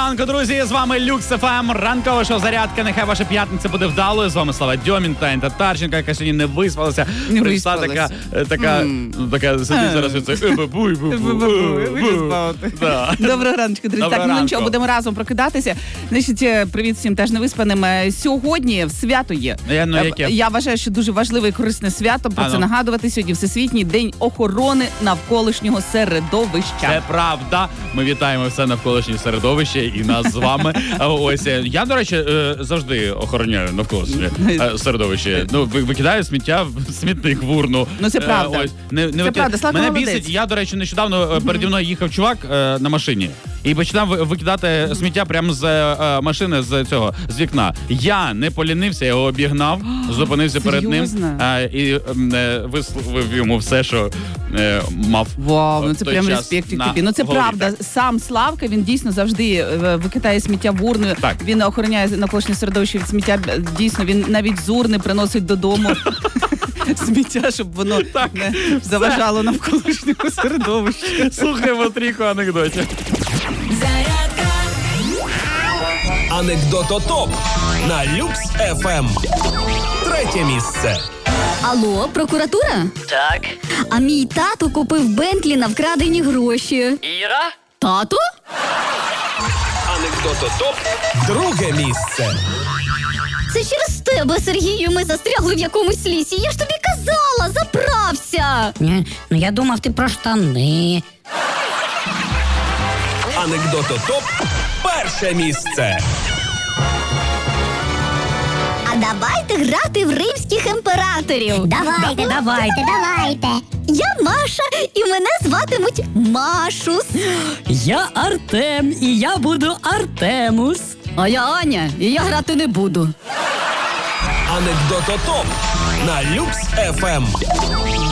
ранку, друзі! З вами Люкс ФМ. Ранкова шоу «Зарядка». Нехай ваша п'ятниця буде вдалою. З вами Слава Дьомін та Інта Тарченко, яка сьогодні не виспалася. Прийшла така сидить зараз і це Доброго раночку, друзі. Так, ну нічого, будемо разом прокидатися. Значить, привіт всім теж невиспаним. Сьогодні свято є. Я вважаю, що дуже важливе і корисне свято. Про це нагадувати. Сьогодні Всесвітній день охорони навколишнього середовища. Це правда. Ми вітаємо все навколишнє середовище і нас з вами. Ось я, до речі, завжди охороняю навколишнє середовище. Ну, викидаю сміття в смітник, в урну. Ну це правда. Це правда. Слава, мене бісить. Я, до речі, нещодавно переді мною їхав чувак на машині і починав викидати сміття прямо з машини, з вікна. Я не полінився, я його обігнав, зупинився перед ним і висловив йому все, що мав. Вау, ну це прям респектик тобі. Ну це правда. Сам Славка, він дійсно завжди викидає сміття в урну. Він охороняє навколишнє середовище від сміття. Дійсно, він навіть з урни приносить додому сміття, щоб воно не заважало навколишнього середовища. Слухаємо трійку анекдотів. Анекдото-топ на Люкс ФМ. Третє місце. Алло, прокуратура? Так. А мій тато купив Бентлі на вкрадені гроші. Іра? Тато? Анекдото-топ. Друге місце. Це через тебе, Сергію, ми застрягли в якомусь лісі. Я ж тобі казала, заправся. Ну я думав, ти про штани. Анекдото-топ. Перше місце. А давайте грати в римських імператорів. Давайте. Я Маша, і мене зватимуть Машус. Я Артем, і я буду Артемус. А я Аня, і я грати не буду. Анекдото-топ на Люкс ФМ.